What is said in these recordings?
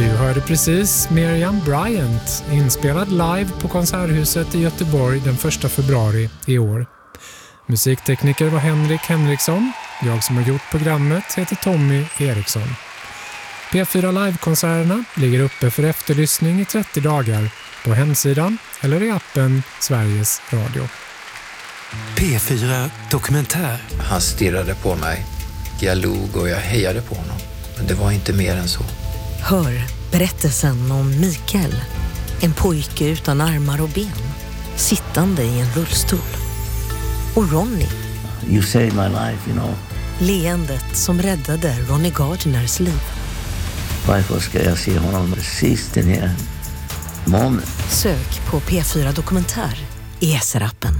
Du hörde precis Miriam Bryant, inspelad live på Konserthuset i Göteborg den 1 februari i år. Musiktekniker var Henrik Henriksson. Jag som har gjort programmet heter Tommy Eriksson. P4 Live-konserterna ligger uppe för efterlyssning i 30 dagar på hemsidan eller i appen Sveriges Radio. P4 Dokumentär. Han stirrade på mig. Jag log och jag hejade på honom. Men det var inte mer än så. Hör berättelsen om Mikael, en pojke utan armar och ben, sittande i en rullstol. Och Ronny. You saved my life, you know. Leendet som räddade Ronny Gardners liv. Varför ska jag se honom precis den här månaden? Sök på P4 Dokumentär i SR-appen.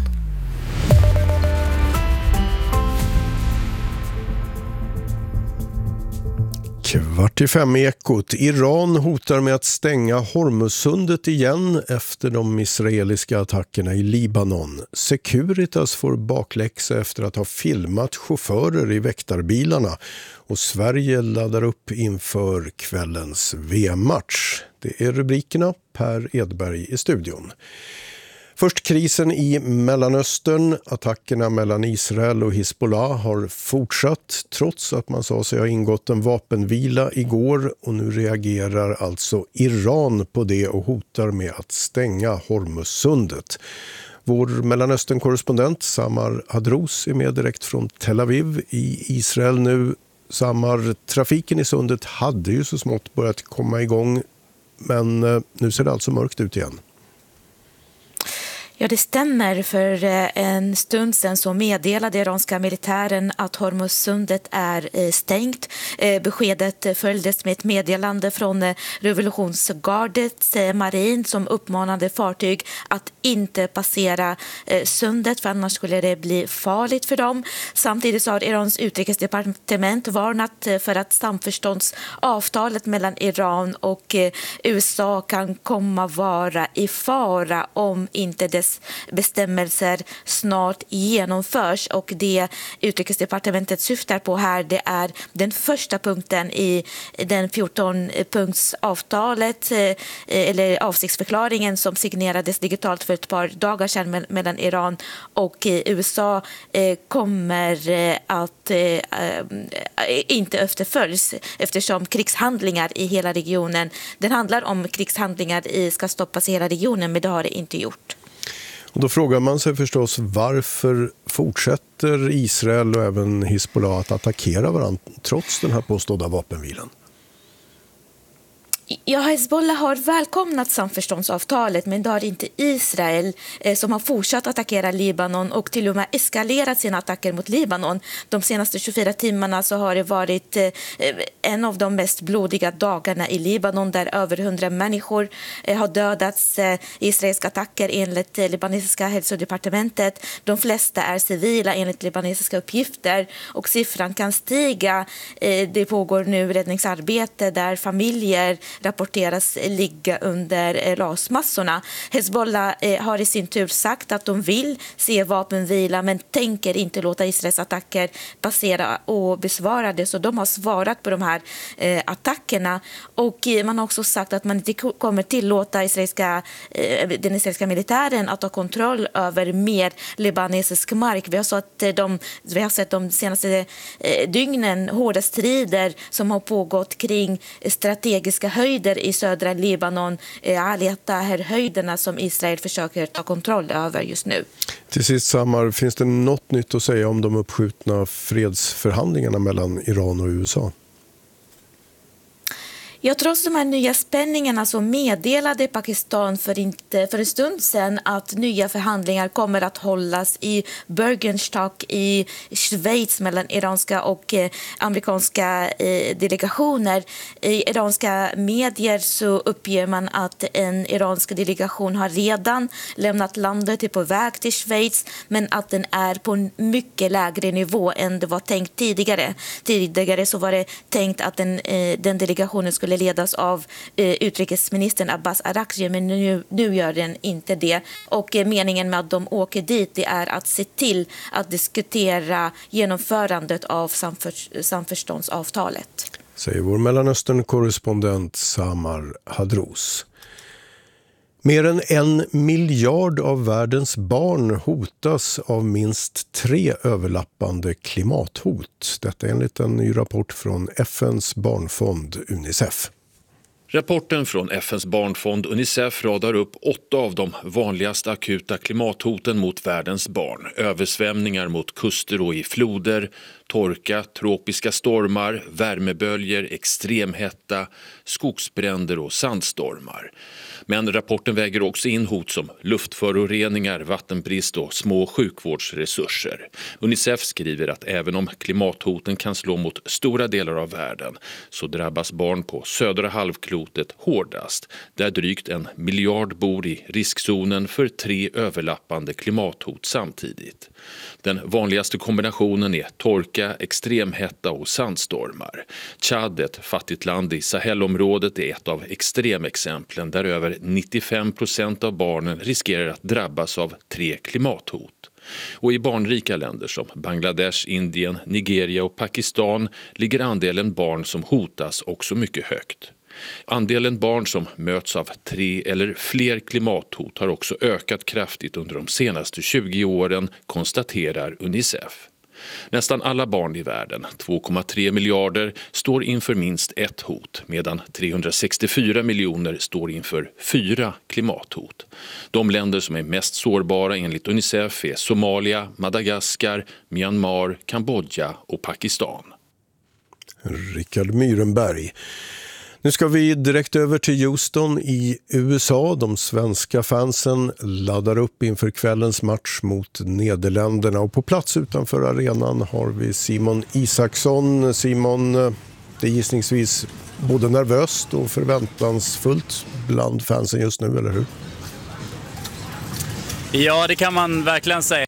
4:45 i Ekot. Iran hotar med att stänga Hormuzsundet igen efter de israeliska attackerna i Libanon. Securitas får bakläxa efter att ha filmat chaufförer i väktarbilarna. Och Sverige laddar upp inför kvällens VM-match. Det är rubrikerna. Per Edberg i studion. Först krisen i Mellanöstern. Attackerna mellan Israel och Hezbollah har fortsatt trots att man sa sig ha ingått en vapenvila igår. Och nu reagerar alltså Iran på det och hotar med att stänga Hormuzsundet. Vår Mellanöstern-korrespondent Samar Hadrous är med direkt från Tel Aviv i Israel nu. Samar, trafiken i sundet hade ju så smått börjat komma igång, men nu ser det alltså mörkt ut igen. Ja, det stämmer. För en stund sedan så meddelade iranska militären att Hormuzsundet är stängt. Beskedet följdes med ett meddelande från revolutionsgardets marin som uppmanade fartyg att inte passera sundet, för annars skulle det bli farligt för dem. Samtidigt så har Irans utrikesdepartement varnat för att samförståndsavtalet mellan Iran och USA kan komma vara i fara om inte dess bestämmelser snart genomförs. Och det utrikesdepartementet syftar på här, det är den första punkten i den 14-punktsavtalet eller avsiktsförklaringen som signerades digitalt för ett par dagar sedan mellan Iran och USA kommer att inte efterföljs eftersom krigshandlingar i hela regionen, den handlar om krigshandlingar ska stoppas i hela regionen, men det har det inte gjort. Och då frågar man sig förstås, varför fortsätter Israel och även Hezbollah att attackera varandra trots den här påstådda vapenvilan? Ja, Hezbollah har välkomnat samförståndsavtalet, men det har inte Israel som har fortsatt attackera Libanon och till och med eskalerat sina attacker mot Libanon. De senaste 24 timmarna så har det varit en av de mest blodiga dagarna i Libanon där över 100 människor har dödats i israeliska attacker enligt libanesiska hälsodepartementet. De flesta är civila enligt libanesiska uppgifter och siffran kan stiga. Det pågår nu räddningsarbete där familjer rapporteras ligga under rasmassorna. Hezbollah har i sin tur sagt att de vill se vapenvila men tänker inte låta Israels attacker passera och besvara det. Så de har svarat på de här attackerna. Och man har också sagt att man inte kommer tillåta den israeliska militären att ha kontroll över mer libanesisk mark. Vi har sett de senaste dygnen hårda strider som har pågått kring strategiska höjder i södra Libanon, Aliyah-höjderna som Israel försöker ta kontroll över just nu. Till sist, Samar, finns det något nytt att säga om de uppskjutna fredsförhandlingarna mellan Iran och USA? Ja, trots de här nya spänningarna så meddelade Pakistan för en stund sedan att nya förhandlingar kommer att hållas i Bürgenstock i Schweiz mellan iranska och amerikanska delegationer. I iranska medier så uppger man att en iransk delegation har redan lämnat landet, är på väg till Schweiz, men att den är på en mycket lägre nivå än det var tänkt tidigare. Tidigare så var det tänkt att den delegationen skulle ledas av utrikesministern Abbas Araghchi, men nu gör den inte det. Och meningen med att de åker dit, det är att se till att diskutera genomförandet av samförståndsavtalet. säger vår Mellanöstern-korrespondent Samar Hadrous. Mer än 1 miljard av världens barn hotas av minst 3 överlappande klimathot. Detta enligt en ny rapport från FNs barnfond UNICEF. Rapporten från FNs barnfond UNICEF radar upp 8 av de vanligaste akuta klimathoten mot världens barn. Översvämningar mot kuster och i floder, torka, tropiska stormar, värmeböljor, extremhetta, skogsbränder och sandstormar. Men rapporten väger också in hot som luftföroreningar, vattenbrist och små sjukvårdsresurser. UNICEF skriver att även om klimathoten kan slå mot stora delar av världen så drabbas barn på södra halvklotet hårdast, där drygt 1 miljard bor i riskzonen för 3 överlappande klimathot samtidigt. Den vanligaste kombinationen är torka, extremhetta och sandstormar. Tchad, ett fattigt land i Sahelområdet, är ett av extremexemplen där över 95% av barnen riskerar att drabbas av 3 klimathot. Och i barnrika länder som Bangladesh, Indien, Nigeria och Pakistan ligger andelen barn som hotas också mycket högt. Andelen barn som möts av 3 eller fler klimathot har också ökat kraftigt under de senaste 20 åren, konstaterar UNICEF. Nästan alla barn i världen, 2,3 miljarder, står inför minst ett hot, medan 364 miljoner står inför 4 klimathot. De länder som är mest sårbara enligt UNICEF är Somalia, Madagaskar, Myanmar, Kambodja och Pakistan. Rickard Myrenberg. Nu ska vi direkt över till Houston i USA. De svenska fansen laddar upp inför kvällens match mot Nederländerna. Och på plats utanför arenan har vi Simon Isaksson. Simon, det är gissningsvis både nervöst och förväntansfullt bland fansen just nu, eller hur? Ja, det kan man verkligen säga.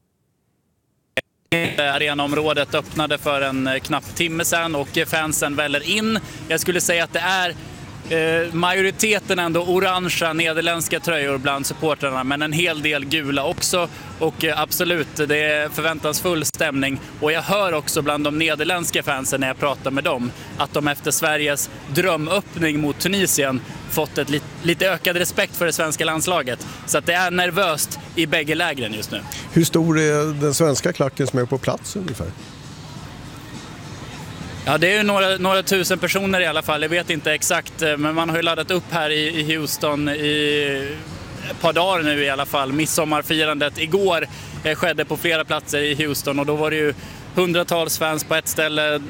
Arenaområdet öppnade för en knapp timme sedan och fansen väller in. Jag skulle säga att det är majoriteten ändå orangea nederländska tröjor bland supportrarna, men en hel del gula också. Och absolut, det är förväntansfull stämning. Och jag hör också bland de nederländska fansen när jag pratar med dem att de efter Sveriges drömöppning mot Tunisien fått ett lite ökad respekt för det svenska landslaget. Så att det är nervöst i bägge lägren just nu. Hur stor är den svenska klacken som är på plats ungefär? Ja, det är ju några tusen personer i alla fall. Jag vet inte exakt, men man har ju laddat upp här i Houston i ett par dagar nu i alla fall. Midsommarfirandet igår skedde på flera platser i Houston och då var det ju hundratals fans på ett ställe,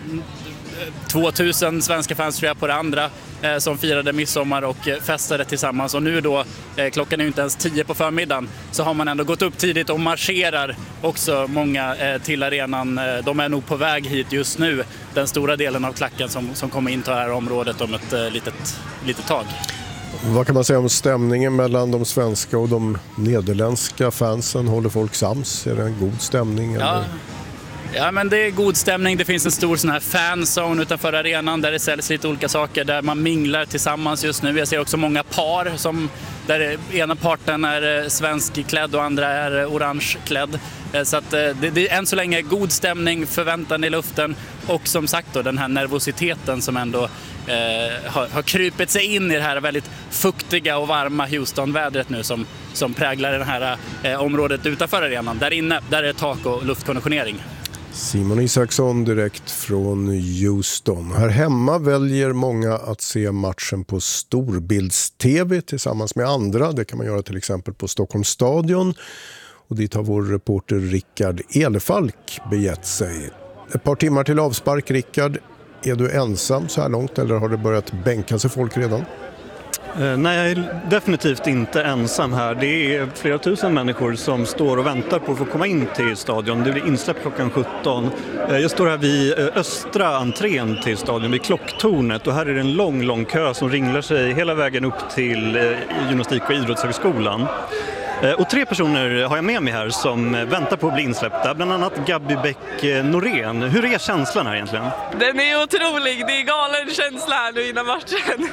2000 svenska fans tror jag på det andra, som firade midsommar och festade tillsammans. Och nu då, klockan är ju inte ens 10 på förmiddagen, så har man ändå gått upp tidigt och marscherar också många till arenan. De är nog på väg hit just nu, den stora delen av klacken som kommer in till det här området om ett litet tag. Vad kan man säga om stämningen mellan de svenska och de nederländska fansen? Håller folk sams? Är det en god stämning? Ja. Eller? Ja, men det är god stämning. Det finns en stor sån här fanzone utanför arenan där det säljs lite olika saker, där man minglar tillsammans just nu. Jag ser också många par där ena parten är svenskklädd och andra är orangeklädd. Så att det är än så länge god stämning, förväntan i luften och som sagt då den här nervositeten som ändå har krypit sig in i det här väldigt fuktiga och varma Houston-vädret nu som präglar det här området utanför arenan. Där inne, där är det tak och luftkonditionering. Simon Isaksson direkt från Houston. Här hemma väljer många att se matchen på storbilds-tv tillsammans med andra. Det kan man göra till exempel på Stockholms stadion. Och dit har vår reporter Rickard Elfalk begett sig. Ett par timmar till avspark, Rickard. Är du ensam så här långt eller har det börjat bänka sig folk redan? Nej, jag är definitivt inte ensam här. Det är flera tusen människor som står och väntar på att få komma in till stadion. Det blir insläpp klockan 17. Jag står här vid östra entrén till stadion, vid klocktornet. Och här är det en lång kö som ringlar sig hela vägen upp till Gymnastik- och idrottshögskolan. Och 3 personer har jag med mig här som väntar på att bli insläppta. Bland annat Gabi Bäck-Norén. Hur är känslan här egentligen? Den är otrolig. Det är galen känsla här nu innan matchen.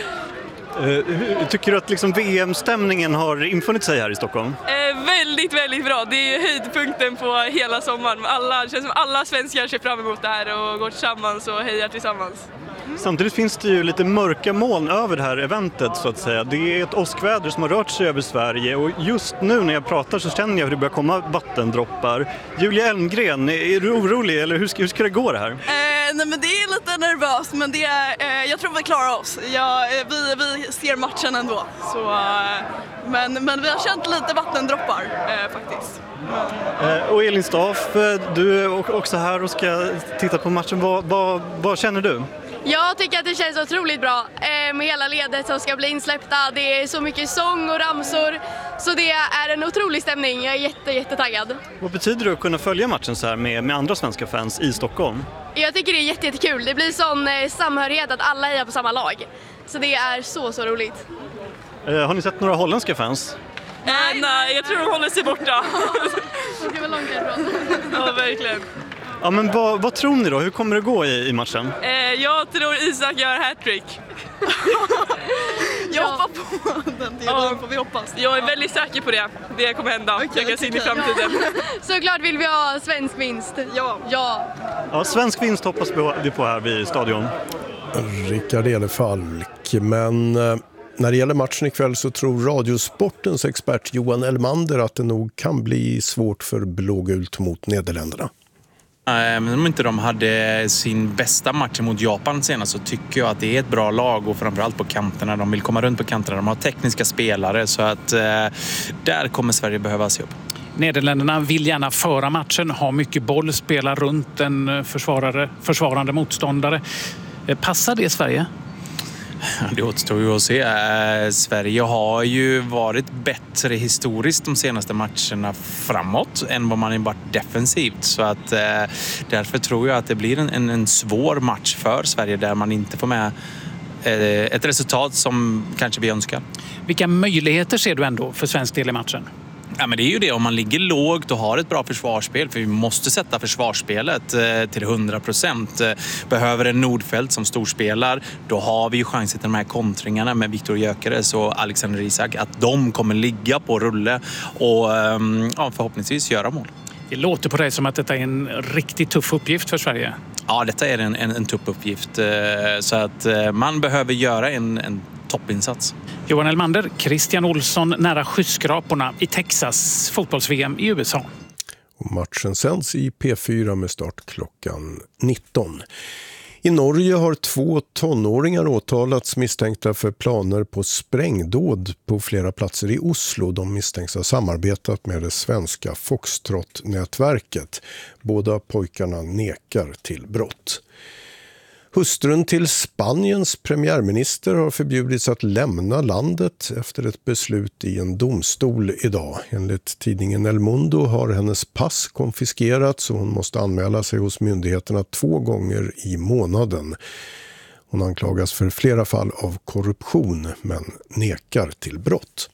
Tycker du att liksom VM-stämningen har infunnit sig här i Stockholm? Väldigt, väldigt bra. Det är höjdpunkten på hela sommaren. Det känns som alla svenskar ser fram emot det här och går tillsammans och hejar tillsammans. Samtidigt finns det ju lite mörka moln över det här eventet så att säga. Det är ett åskväder som har rört sig över Sverige och just nu när jag pratar så känner jag hur det börjar komma vattendroppar. Julia Elmgren, är du orolig eller hur ska det gå det här? Nej, men det är lite nervöst, men det är, jag tror vi klarar oss. Vi ser matchen ändå. Så, men vi har känt lite vattendroppar faktiskt. Och Elin Staff, du är också här och ska titta på matchen. Vad känner du? Jag tycker att det känns otroligt bra med hela ledet som ska bli insläppta. Det är så mycket sång och ramsor, så det är en otrolig stämning. Jag är jättetaggad. Vad betyder det att kunna följa matchen så här med andra svenska fans i Stockholm? Jag tycker det är jättekul. Det blir sån samhörighet att alla är på samma lag. Så det är så roligt. Har ni sett några holländska fans? Nej, jag tror de håller sig borta. De kan vara långt härifrån. Ja, verkligen. Ja, men vad tror ni då? Hur kommer det gå i matchen? Jag tror Isak gör hattrick. Jag hoppar på den delen, får vi hoppas. Jag är väldigt säker på det. Det kommer hända. Okay, jag kan se in i framtiden. Såklart vill vi ha svensk vinst. Ja, svensk vinst hoppas vi på här vid stadion. Rickard Elefalk, men när det gäller matchen ikväll så tror Radiosportens expert Johan Elmander att det nog kan bli svårt för blågult mot Nederländerna. Men om inte de hade sin bästa match mot Japan senast så tycker jag att det är ett bra lag och framförallt på kanterna. De vill komma runt på kanterna, de har tekniska spelare så att där kommer Sverige behöva se upp. Nederländerna vill gärna föra matchen, ha mycket boll, spela runt en försvarande motståndare. Passar det Sverige? Det återstår ju att se. Sverige har ju varit bättre historiskt de senaste matcherna framåt än vad man har varit defensivt. Så att därför tror jag att det blir en svår match för Sverige där man inte får med ett resultat som kanske vi önskar. Vilka möjligheter ser du ändå för svensk del i matchen? Ja, men det är ju det, om man ligger lågt och har ett bra försvarsspel, för vi måste sätta försvarsspelet till 100%. Behöver en Nordfeldt som storspelar, då har vi ju chansen till de här kontringarna med Viktor Gyökeres och Alexander Isak, att de kommer ligga på rulle och förhoppningsvis göra mål. Det låter på dig som att detta är en riktigt tuff uppgift för Sverige. Ja, detta är en tuff uppgift, så att man behöver göra en toppinsats. Johan Elmander, Christian Olsson nära skyskraporna i Texas, fotbolls-VM i USA. Och matchen sänds i P4 med start klockan 19. I Norge har 2 tonåringar åtalats misstänkta för planer på sprängdåd på flera platser i Oslo. De misstänks ha samarbetat med det svenska Foxtrot-nätverket. Båda pojkarna nekar till brott. Hustrun till Spaniens premiärminister har förbjudits att lämna landet efter ett beslut i en domstol idag. Enligt tidningen El Mundo har hennes pass konfiskerats och hon måste anmäla sig hos myndigheterna 2 gånger i månaden. Hon anklagas för flera fall av korruption men nekar till brott.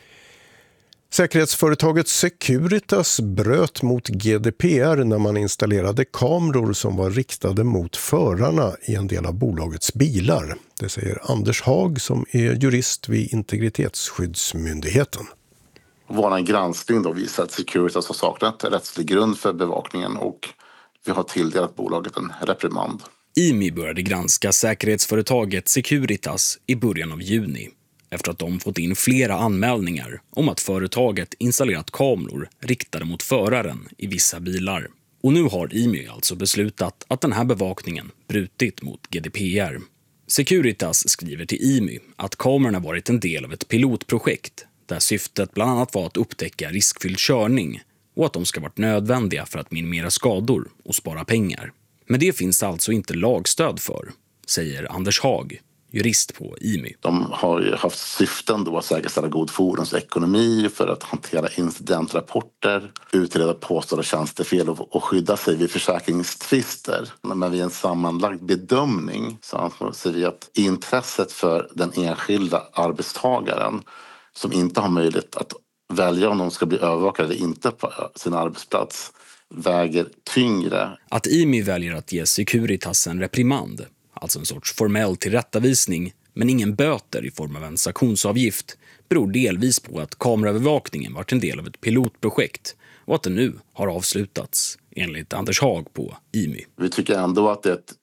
Säkerhetsföretaget Securitas bröt mot GDPR när man installerade kameror som var riktade mot förarna i en del av bolagets bilar. Det säger Anders Hag som är jurist vid Integritetsskyddsmyndigheten. Vår granskning då visar att Securitas har saknat rättslig grund för bevakningen och vi har tilldelat bolaget en reprimand. IMI började granska säkerhetsföretaget Securitas i början av juni, efter att de fått in flera anmälningar om att företaget installerat kameror riktade mot föraren i vissa bilar. Och nu har IMI alltså beslutat att den här bevakningen brutit mot GDPR. Securitas skriver till IMI att kamerorna varit en del av ett pilotprojekt där syftet bland annat var att upptäcka riskfylld körning och att de ska varit nödvändiga för att minimera skador och spara pengar. Men det finns alltså inte lagstöd för, säger Anders Hag, jurist på IMI. De har ju haft syften då att säkerställa god fordonsekonomi för att hantera incidentrapporter, utreda påstådda tjänstefel och skydda sig vid försäkringstvister. Men vid en sammanlagd bedömning så anser vi att intresset för den enskilda arbetstagaren som inte har möjlighet att välja om de ska bli övervakade eller inte på sin arbetsplats väger tyngre. Att IMI väljer att ge Securitas en reprimand, alltså en sorts formell tillrättavisning, men ingen böter i form av en sanktionsavgift, beror delvis på att kameraövervakningen varit en del av ett pilotprojekt och att det nu har avslutats, enligt Anders Hag på IMI. Vi tycker ändå att det är ett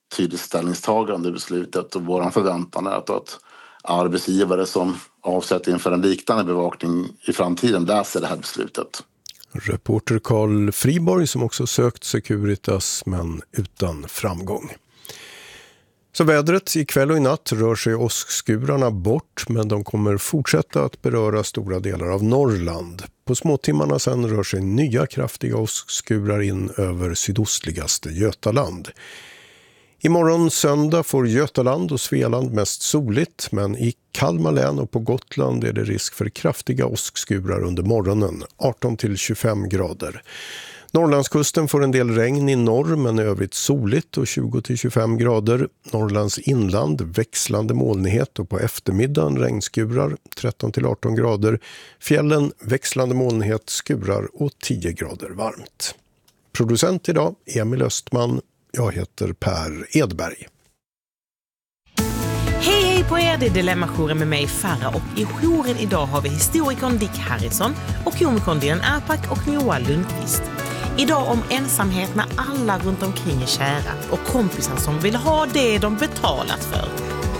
tydligt ställningstagande i beslutet och vår förväntan är att arbetsgivare som avsätter inför en liknande bevakning i framtiden läser det här beslutet. Reporter Carl Friborg som också sökt Securitas men utan framgång. Så vädret ikväll och i natt rör sig åskskurarna bort men de kommer fortsätta att beröra stora delar av Norrland. På småtimmarna sen rör sig nya kraftiga åskskurar in över sydostligaste Götaland. Imorgon söndag får Götaland och Svealand mest soligt men i Kalmar län och på Gotland är det risk för kraftiga åskskurar under morgonen, 18-25 grader. Norrlandskusten får en del regn i norr men i övrigt soligt och 20-25 grader. Norrlands inland växlande molnighet och på eftermiddagen regnskurar 13-18 grader. Fjällen växlande molnighet, skurar och 10 grader varmt. Producent idag Emil Östman. Jag heter Per Edberg. Hej på er, det är Dilemma-jouren med mig Farah och i jouren idag har vi historikern Dick Harrison och komikern Dilan Apak och Noah Lundqvist. Idag om ensamhet när alla runt omkring är kära och kompisar som vill ha det de betalat för.